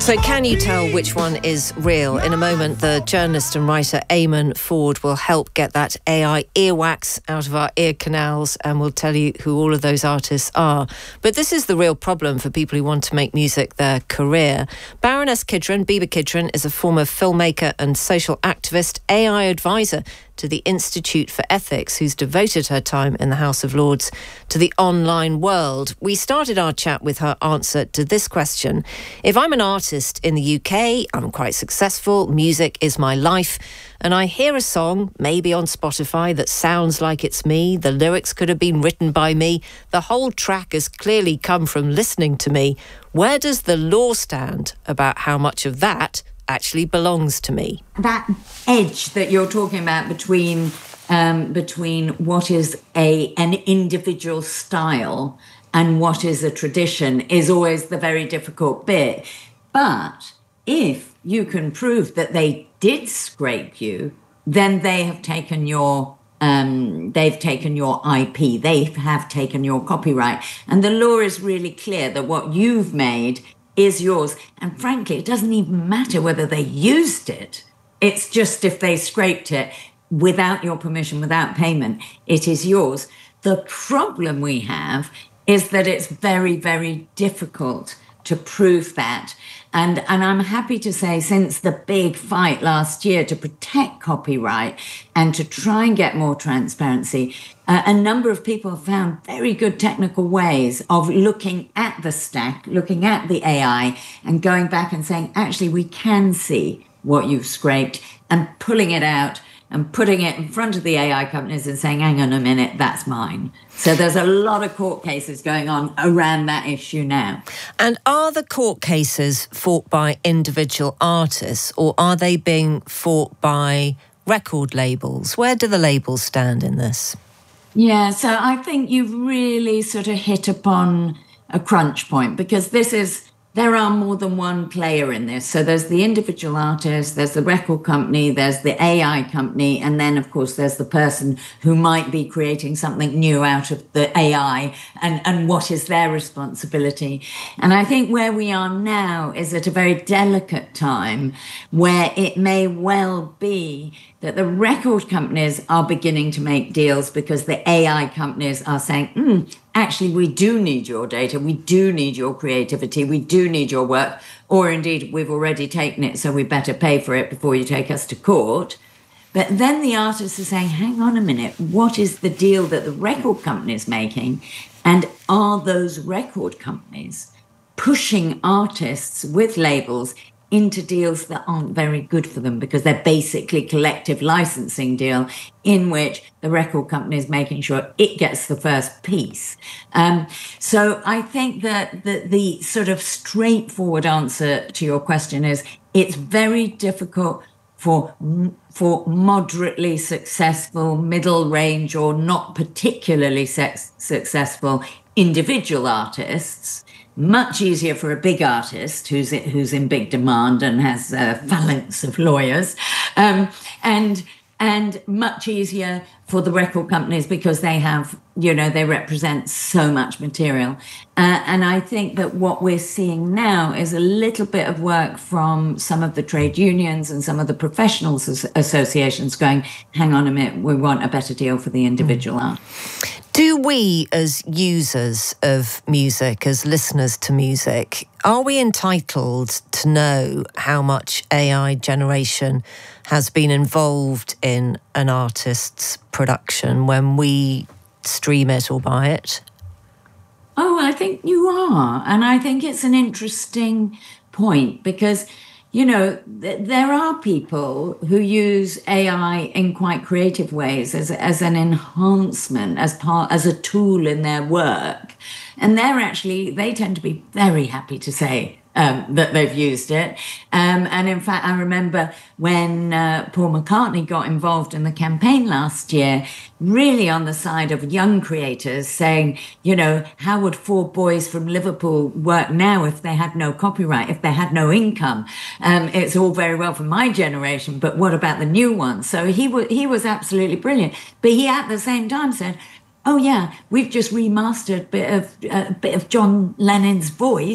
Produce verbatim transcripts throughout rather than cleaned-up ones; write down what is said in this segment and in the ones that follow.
So can you tell which one is real? In a moment, the journalist and writer Eamon Ford will help get that A I earwax out of our ear canals and will tell you who all of those artists are. But this is the real problem for people who want to make music their career. Baroness Kidron, Biba Kidron, is a former filmmaker and social activist, A I advisor to the Institute for Ethics, who's devoted her time in the House of Lords to the online world. We started our chat with her answer to this question. If I'm an artist in the U K, I'm quite successful, music is my life, and I hear a song, maybe on Spotify, that sounds like it's me, the lyrics could have been written by me, the whole track has clearly come from listening to me, where does the law stand about how much of that actually belongs to me? That edge that you're talking about between um, between what is a an individual style and what is a tradition is always the very difficult bit. But if you can prove that they did scrape you, then they have taken your um, they've taken your I P, they have taken your copyright, and the law is really clear that what you've made is yours. And frankly, it doesn't even matter whether they used it. It's just if they scraped it without your permission, without payment, it is yours. The problem we have is that it's very, very difficult to prove that. And, and I'm happy to say, since the big fight last year to protect copyright and to try and get more transparency, uh, a number of people have found very good technical ways of looking at the stack, looking at the A I and going back and saying, actually, we can see what you've scraped, and pulling it out and putting it in front of the A I companies and saying, hang on a minute, that's mine. So there's a lot of court cases going on around that issue now. And are the court cases fought by individual artists, or are they being fought by record labels? Where do the labels stand in this? Yeah, so I think you've really sort of hit upon a crunch point, because this is, there are more than one player in this. So there's the individual artist, there's the record company, there's the A I company, and then, of course, there's the person who might be creating something new out of the A I, and, and what is their responsibility. And I think where we are now is at a very delicate time where it may well be that the record companies are beginning to make deals because the A I companies are saying, mm, actually, we do need your data, we do need your creativity, we do need your work, or indeed, we've already taken it, so we better pay for it before you take us to court. But then the artists are saying, hang on a minute, what is the deal that the record company is making? And are those record companies pushing artists with labels into deals that aren't very good for them, because they're basically collective licensing deal in which the record company is making sure it gets the first piece. Um, so I think that the, the sort of straightforward answer to your question is it's very difficult for, for moderately successful, middle range, or not particularly sex- successful individual artists. Much easier for a big artist who's who's in big demand and has a phalanx of lawyers, um, and and much easier for the record companies because they have, you know, they represent so much material. Uh, and I think that what we're seeing now is a little bit of work from some of the trade unions and some of the professionals associations going, hang on a minute, we want a better deal for the individual art. Do we, as users of music, as listeners to music, are we entitled to know how much A I generation has been involved in an artist's production when we stream it or buy it? Oh, I think you are. And I think it's an interesting point because, you know, th- there are people who use A I in quite creative ways as as an enhancement, as part, as a tool in their work. And they're actually, they tend to be very happy to say um, that they've used it. Um, and in fact, I remember when uh, Paul McCartney got involved in the campaign last year, really on the side of young creators saying, you know, how would four boys from Liverpool work now if they had no copyright, if they had no income? Um, it's all very well for my generation, but what about the new ones? So he, w- he was absolutely brilliant. But he at the same time said, oh yeah, we've just remastered a bit of, a bit of John Lennon's voice.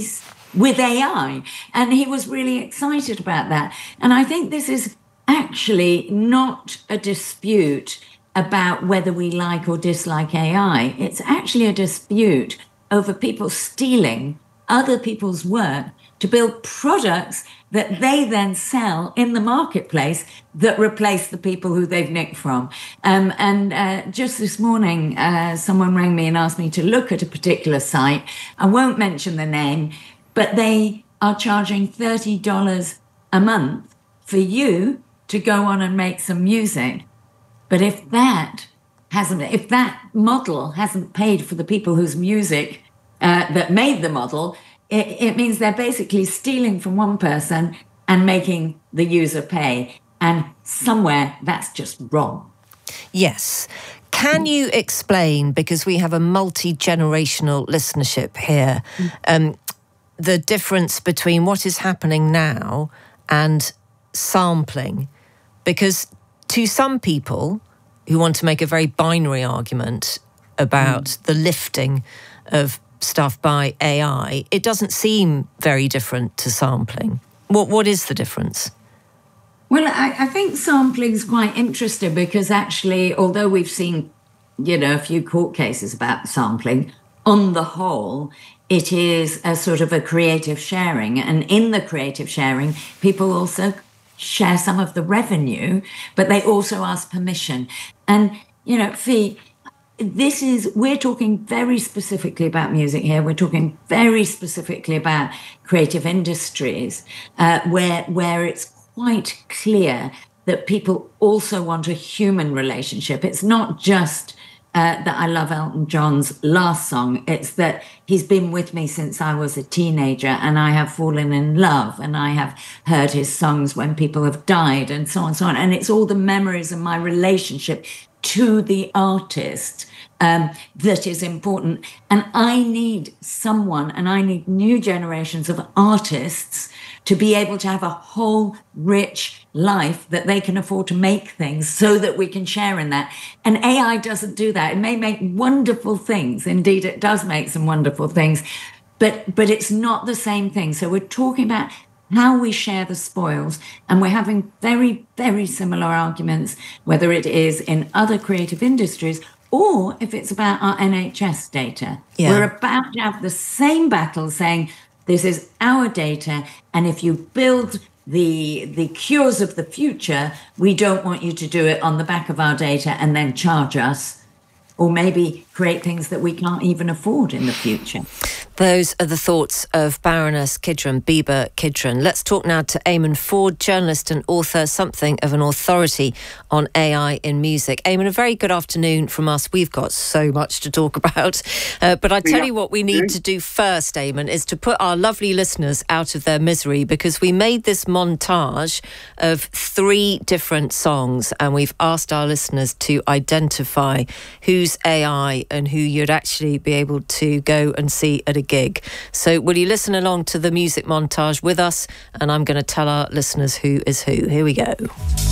with A I. And he was really excited about that. And I think this is actually not a dispute about whether we like or dislike A I. It's actually a dispute over people stealing other people's work to build products that they then sell in the marketplace that replace the people who they've nicked from. Um, and uh, just this morning, uh, someone rang me and asked me to look at a particular site. I won't mention the name, but they are charging thirty dollars a month for you to go on and make some music. But if that hasn't, if that model hasn't paid for the people whose music uh, that made the model, it, it means they're basically stealing from one person and making the user pay. And somewhere that's just wrong. Yes. Can you explain, because we have a multi-generational listenership here, um, the difference between what is happening now and sampling? Because to some people who want to make a very binary argument about mm. the lifting of stuff by A I, it doesn't seem very different to sampling. What What is the difference? Well, I, I think sampling is quite interesting because actually, although we've seen, you know, a few court cases about sampling, on the whole, it is a sort of a creative sharing. And in the creative sharing, people also share some of the revenue, but they also ask permission. And, you know, Fee, this is, we're talking very specifically about music here. We're talking very specifically about creative industries, uh, where where it's quite clear that people also want a human relationship. It's not just uh, that I love Elton John's last song. It's that he's been with me since I was a teenager and I have fallen in love and I have heard his songs when people have died and so on and so on. And it's all the memories of my relationship to the artist um, that is important. And I need someone, and I need new generations of artists to be able to have a whole rich life that they can afford to make things so that we can share in that. And A I doesn't do that. It may make wonderful things. Indeed, it does make some wonderful things, but but it's not the same thing. So we're talking about how we share the spoils, and we're having very, very similar arguments, whether it is in other creative industries or if it's about our N H S data. Yeah. We're about to have the same battle saying, this is our data, and if you build the the cures of the future, we don't want you to do it on the back of our data and then charge us, or maybe create things that we can't even afford in the future. Those are the thoughts of Baroness Kidron, Biba Kidron. Let's talk now to Eamon Ford, journalist and author, something of an authority on A I in music. Eamon, a very good afternoon from us. We've got so much to talk about. Uh, but I tell yeah. you what we need to do first, Eamon, is to put our lovely listeners out of their misery, because we made this montage of three different songs and we've asked our listeners to identify who's A I and who you'd actually be able to go and see at a gig. So will you listen along to the music montage with us? And I'm going to tell our listeners who is who. Here we go.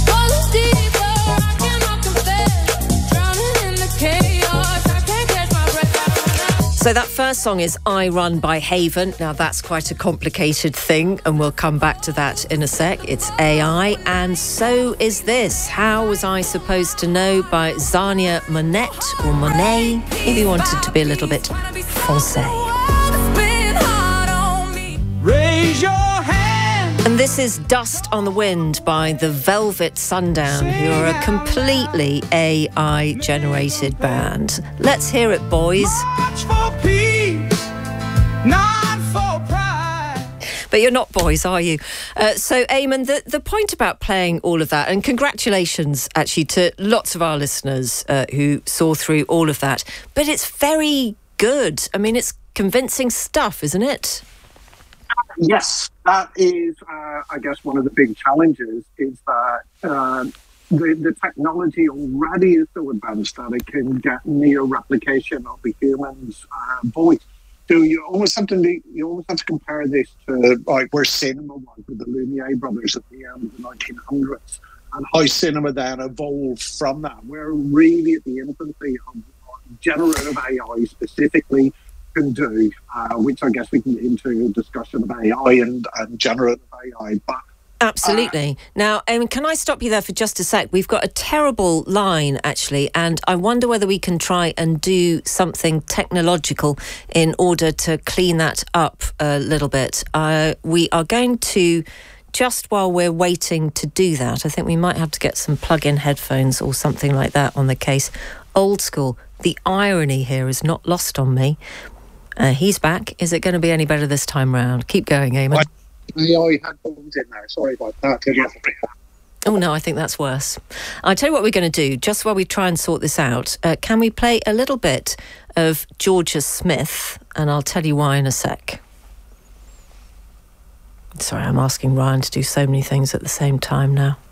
So that first song is I Run by Haven. Now that's quite a complicated thing and we'll come back to that in a sec. It's A I. And so is this, How Was I Supposed to Know by Zania Monet or Monet, if you wanted to be a little bit français. Raise your hand. And this is Dust on the Wind by the Velvet Sundown, who are a completely A I-generated band. Let's hear it, boys. For peace, not for pride. But you're not boys, are you? Uh, so, Eamon, the, the point about playing all of that, and congratulations, actually, to lots of our listeners uh, who saw through all of that, but it's very good. I mean, it's convincing stuff, isn't it? Yes, that is, uh, I guess, one of the big challenges is that uh, the, the technology already is so advanced that it can get near replication of the human's uh, voice. So you almost have to you almost have to compare this to like where cinema was with the Lumiere brothers at the end of the nineteen hundreds, and how cinema then evolved from that. We're really at the infancy of generative A I specifically, can do, uh, which I guess we can get into a discussion of A I and, and generative A I. But Absolutely. Uh, now, um, can I stop you there for just a sec? We've got a terrible line, actually, and I wonder whether we can try and do something technological in order to clean that up a little bit. Uh, we are going to, just while we're waiting to do that, I think we might have to get some plug-in headphones or something like that on the case. Old school. The irony here is not lost on me. Uh, he's back. Is it going to be any better this time round? Keep going, Eamon. A I had bombs in there. Sorry about that. Oh, no, I think that's worse. I'll tell you what we're going to do, just while we try and sort this out. Uh, can we play a little bit of Georgia Smith? And I'll tell you why in a sec. Sorry, I'm asking Ryan to do so many things at the same time now.